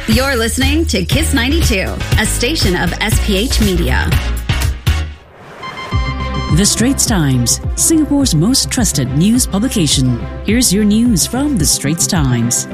You're listening to Kiss 92, a station of SPH Media. The Straits Times, Singapore's most trusted news publication. Here's your news from The Straits Times.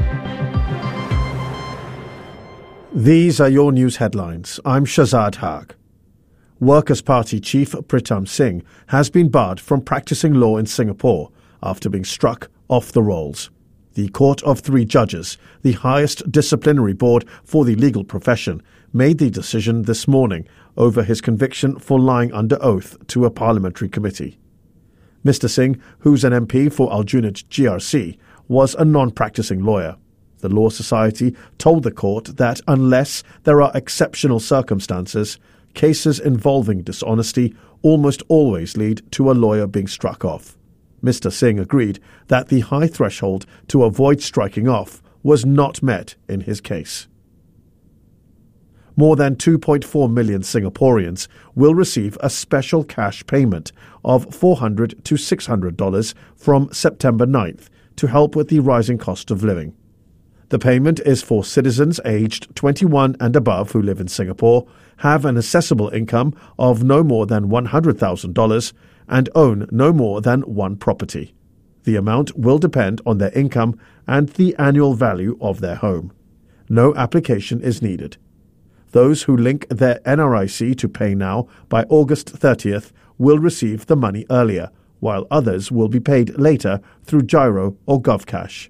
These are your news headlines. I'm Shazad Haq. Workers' Party Chief Pritam Singh has been barred from practicing law in Singapore after being struck off the rolls. The Court of Three Judges, the highest disciplinary board for the legal profession, made the decision this morning over his conviction for lying under oath to a parliamentary committee. Mr. Singh, who's an MP for Aljunied GRC, was a non-practicing lawyer. The Law Society told the court that unless there are exceptional circumstances, cases involving dishonesty almost always lead to a lawyer being struck off. Mr. Singh agreed that the high threshold to avoid striking off was not met in his case. More than 2.4 million Singaporeans will receive a special cash payment of $400 to $600 from September 9th to help with the rising cost of living. The payment is for citizens aged 21 and above who live in Singapore, have an assessable income of no more than $100,000, and own no more than one property. The amount will depend on their income and the annual value of their home. No application is needed. Those who link their NRIC to Pay Now by August 30th will receive the money earlier, while others will be paid later through Giro or GovCash.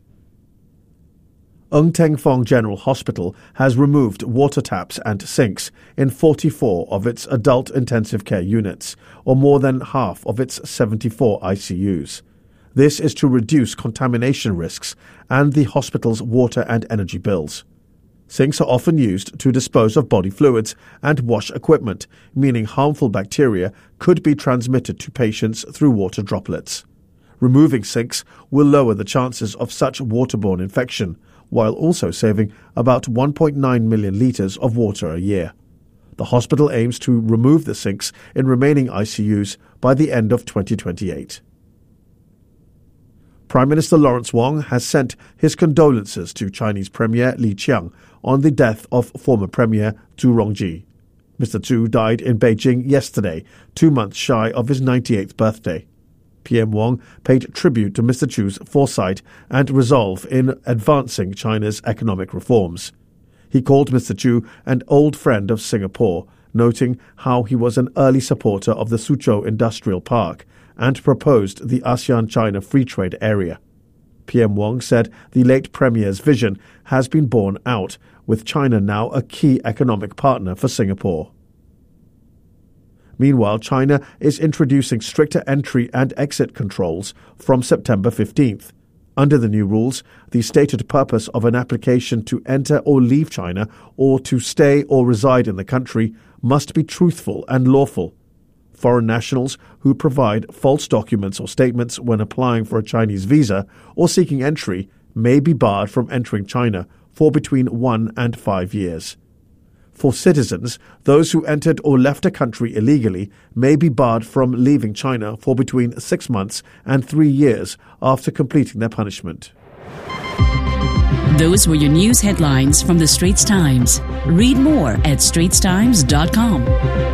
Ng Teng Fong General Hospital has removed water taps and sinks in 44 of its adult intensive care units, or more than half of its 74 ICUs. This is to reduce contamination risks and the hospital's water and energy bills. Sinks are often used to dispose of body fluids and wash equipment, meaning harmful bacteria could be transmitted to patients through water droplets. Removing sinks will lower the chances of such waterborne infection, while also saving about 1.9 million litres of water a year. The hospital aims to remove the sinks in remaining ICUs by the end of 2028. Prime Minister Lawrence Wong has sent his condolences to Chinese Premier Li Qiang on the death of former Premier Zhu Rongji. Mr. Zhu died in Beijing yesterday, 2 months shy of his 98th birthday. PM Wong paid tribute to Mr. Zhu's foresight and resolve in advancing China's economic reforms. He called Mr. Zhu an old friend of Singapore, noting how he was an early supporter of the Suzhou Industrial Park and proposed the ASEAN-China Free Trade Area. PM Wong said the late Premier's vision has been borne out, with China now a key economic partner for Singapore. Meanwhile, China is introducing stricter entry and exit controls from September 15th. Under the new rules, the stated purpose of an application to enter or leave China or to stay or reside in the country must be truthful and lawful. Foreign nationals who provide false documents or statements when applying for a Chinese visa or seeking entry may be barred from entering China for between 1 and 5 years. For citizens, those who entered or left a country illegally may be barred from leaving China for between 6 months and 3 years after completing their punishment. Those were your news headlines from The Straits Times. Read more at straitstimes.com.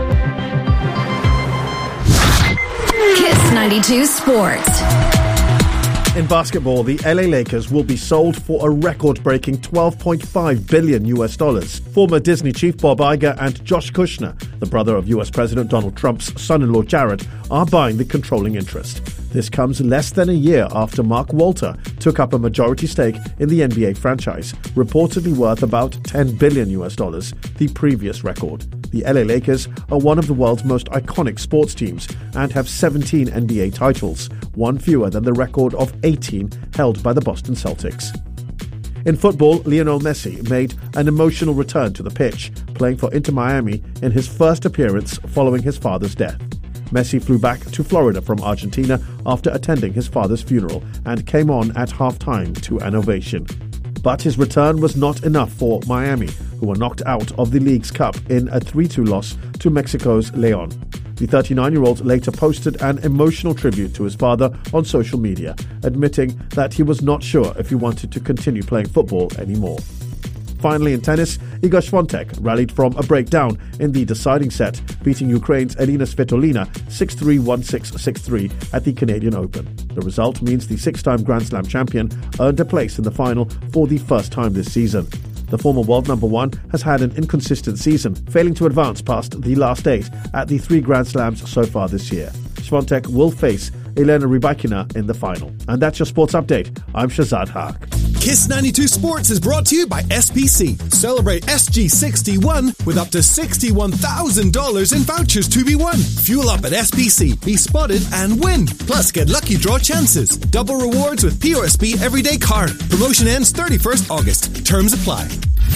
Kiss 92 Sports. In basketball, the LA Lakers will be sold for a record-breaking $12.5 billion. Former Disney chief Bob Iger and Josh Kushner, the brother of US President Donald Trump's son-in-law Jared, are buying the controlling interest. This comes less than a year after Mark Walter took up a majority stake in the NBA franchise, reportedly worth about $10 billion, the previous record. The LA Lakers are one of the world's most iconic sports teams and have 17 NBA titles, one fewer than the record of 18 held by the Boston Celtics. In football, Lionel Messi made an emotional return to the pitch, playing for Inter Miami in his first appearance following his father's death. Messi flew back to Florida from Argentina after attending his father's funeral and came on at halftime to an ovation. But his return was not enough for Miami, who were knocked out of the League's Cup in a 3-2 loss to Mexico's León. The 39-year-old later posted an emotional tribute to his father on social media, admitting that he was not sure if he wanted to continue playing football anymore. Finally, in tennis, Iga Swiatek rallied from a breakdown in the deciding set, beating Ukraine's Elina Svitolina 6-3, 1-6, 6-3 at the Canadian Open. The result means the six-time Grand Slam champion earned a place in the final for the first time this season. The former world number one has had an inconsistent season, failing to advance past the last 8 at the 3 Grand Slams so far this year. Swiatek will face Elena Rybakina in the final. And that's your sports update. I'm Shazad Haq. Kiss 92 Sports is brought to you by SPC. Celebrate SG61 with up to $61,000 in vouchers to be won. Fuel up at SPC, be spotted and win. Plus, get lucky draw chances. Double rewards with POSB Everyday Card. Promotion ends 31st August. Terms apply.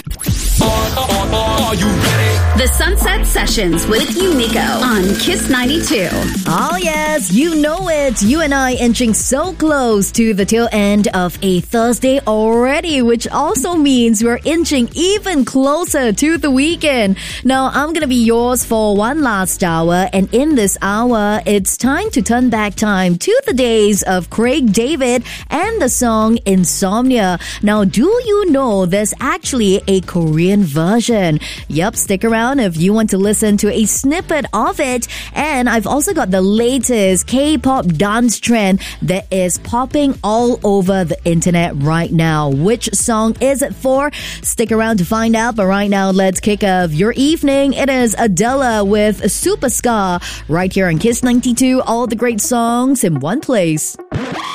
Are you ready? The Sunset Sessions with Yumiko on Kiss 92. Oh yes, you know it. You and I inching so close to the tail end of a Thursday already, which also means we're inching even closer to the weekend. Now, I'm gonna be yours for one last hour, and in this hour, it's time to turn back time to the days of Craig David and the song Insomnia. Now, do you know there's actually a Korean version? Yep, stick around if you want to listen to a snippet of it. And I've also got the latest K-pop dance trend that is popping all over the internet right now. Which song is it for? Stick around to find out. But right now, let's kick off your evening. It is Adele with Superstar right here on Kiss 92. All the great songs in one place.